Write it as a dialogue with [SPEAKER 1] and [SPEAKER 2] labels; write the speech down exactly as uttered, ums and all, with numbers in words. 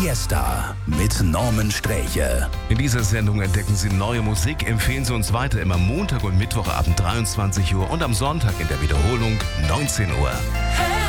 [SPEAKER 1] Fiesta mit Norman Sträche.
[SPEAKER 2] In dieser Sendung entdecken Sie neue Musik, empfehlen Sie uns weiter immer Montag und Mittwochabend dreiundzwanzig Uhr und am Sonntag in der Wiederholung neunzehn Uhr.